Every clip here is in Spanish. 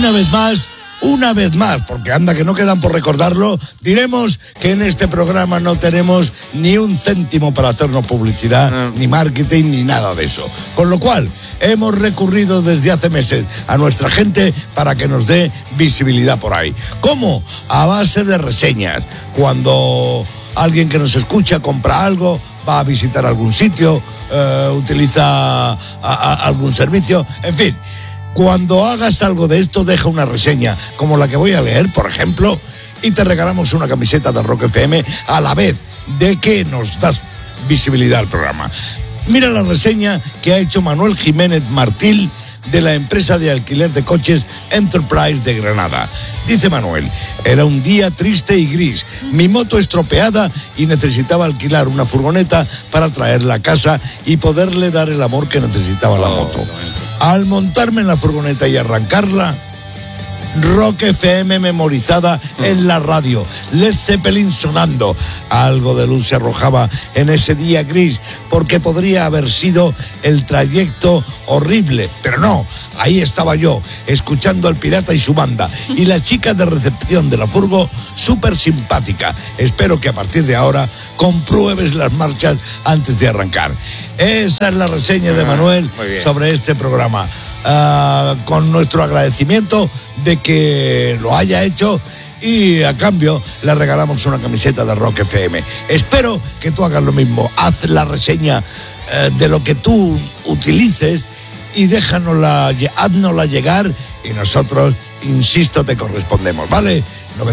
una vez más, porque anda que no quedan por recordarlo, diremos que en este programa no tenemos ni un céntimo para hacernos publicidad, ni marketing, ni nada de eso. Con lo cual, hemos recurrido desde hace meses a nuestra gente para que nos dé visibilidad por ahí. ¿Cómo? A base de reseñas. Cuando alguien que nos escucha compra algo, va a visitar algún sitio, utiliza algún servicio, en fin. Cuando hagas algo de esto, deja una reseña, como la que voy a leer, por ejemplo, y te regalamos una camiseta de Rock FM a la vez de que nos das visibilidad al programa. Mira la reseña que ha hecho Manuel Jiménez Martil de la empresa de alquiler de coches Enterprise de Granada. Dice Manuel: era un día triste y gris, mi moto estropeada y necesitaba alquilar una furgoneta para traerla a casa y poderle dar el amor que necesitaba la moto. Al montarme en la furgoneta y arrancarla, Rock FM memorizada en la radio, Led Zeppelin sonando. Algo de luz se arrojaba en ese día gris, porque podría haber sido el trayecto horrible, pero no, ahí estaba yo, escuchando al pirata y su banda, y la chica de recepción de la furgo, súper simpática. Espero que a partir de ahora compruebes las marchas antes de arrancar. Esa es la reseña de Manuel sobre este programa. Con nuestro agradecimiento de que lo haya hecho, y a cambio le regalamos una camiseta de Rock FM. Espero que tú hagas lo mismo. Haz la reseña de lo que tú utilices y háznosla llegar, y nosotros, insisto, te correspondemos, ¿vale?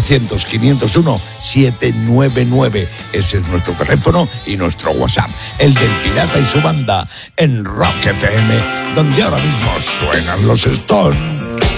900-501-799. Ese es nuestro teléfono y nuestro WhatsApp. El del pirata y su banda en Rock FM, donde ahora mismo suenan los Stones.